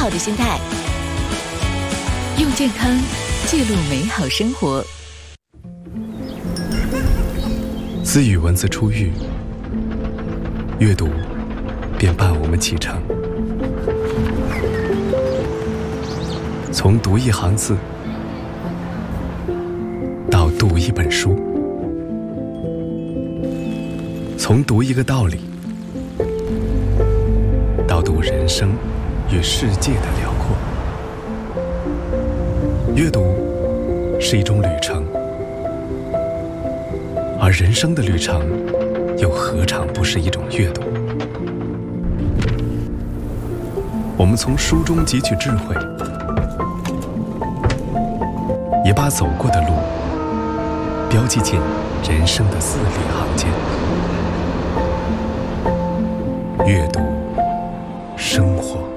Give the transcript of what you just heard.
好的心态，用健康记录美好生活。 自与文字初遇，阅读便伴我们启程。从读一行字，到读一本书，从读一个道理，到读人生与世界的辽阔。阅读是一种旅程，而人生的旅程又何尝不是一种阅读？我们从书中汲取智慧，也把走过的路标记进人生的字里行间。阅读，生活。